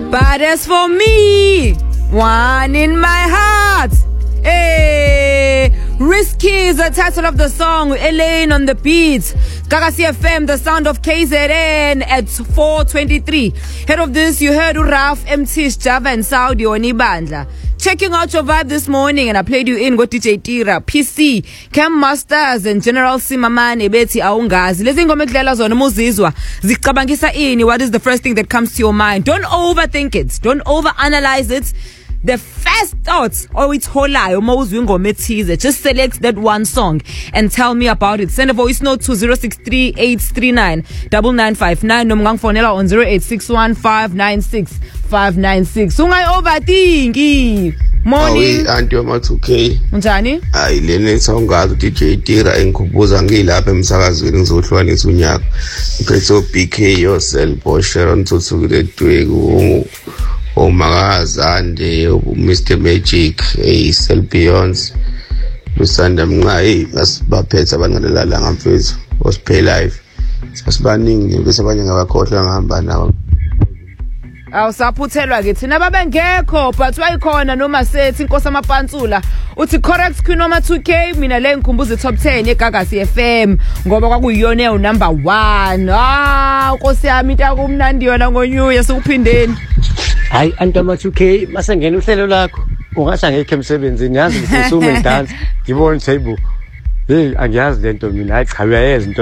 But as for me, one in my heart. Hey, Risky is the title of the song. Elaine on the beat. Gagasi FM, the sound of KZN at 4:23. Head of this, you heard Raf, MT, Java, and Saudi Onibandla. Checking out your vibe this morning, and I played you in with DJ Tira, PC, Cam Masters, and General Simamane, Betty Aungazi. Lezi ngoma ekudlala zona muzizwa zicabangisa ini. What is the first thing that comes to your mind? Don't overthink it. Don't overanalyze it. The first thoughts, it's holayo, mawuzwa ingoma ethize. Just select that one song and tell me about it. Send a voice note to 0638399959 noma ungangifonela on 0861596596. Ungayi overthinki. Morning. Auntie oma2K. Unjani? Hayi lene sawungazi DJ Tira engikhubuza ngilapha emsakazweni ngizohlukanisa unyaka. Ngiphethe BK yourself Sharon Tsutsukile Dweku. Magazande, Mr. Magic, Cell Beyonce, Lusanda Mngai, basibaphethe abangalela ngamfethu, wasipay live. Sasibaningi bese abanye ngabakhohlwa ngihamba nawo. Awusaphuthelwa ke thina babengekho but wayikhona noma sethi inkosi amapantsula uthi correct Queen noma 2K mina le ngikhumbuza top 10 yeGagasi FM ngoba kwakuyiyona number 1. Nkosi yami into yakumnandi yona ngoNew Year sekuphindeni. Hayi antama 2K masengena uhlelo lakho ungasha ngeke emsebenzini yazi ngisume dance ngibone table hey angiyazi lento mina hayi cha uyayenza into